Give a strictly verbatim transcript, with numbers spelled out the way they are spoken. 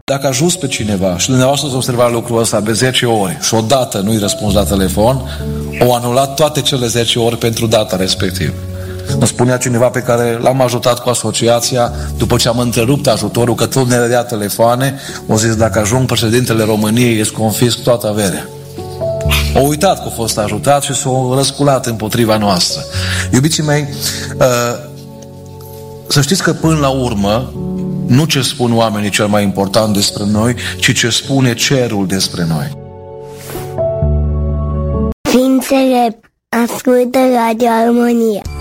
Dacă ajuns pe cineva și dumneavoastră ați observat lucrul ăsta de zece ori și odată nu-i răspuns la telefon, au anulat toate cele zece ori pentru data respectivă. Îmi spunea cineva pe care l-am ajutat cu asociația, după ce am întrerupt ajutorul, că tot ne dădea telefoane, au zis, dacă ajung președintele României, îți confisc toată averea. Au uitat că a fost ajutat și s-au răsculat împotriva noastră. Iubiții mei, să știți că până la urmă, nu ce spun oamenii cel mai important despre noi, ci ce spune cerul despre noi. Ființele ascultă Radio Armonia.